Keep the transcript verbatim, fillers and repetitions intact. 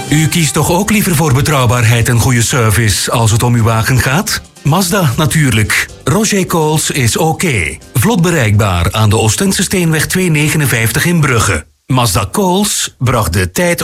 U kiest toch ook liever voor betrouwbaarheid en goede service als het om uw wagen gaat? Mazda natuurlijk. Roger Coles is oké. Vlot bereikbaar aan de Oostense Steenweg tweehonderdnegenenvijftig in Brugge. Mazda Coles bracht de tijd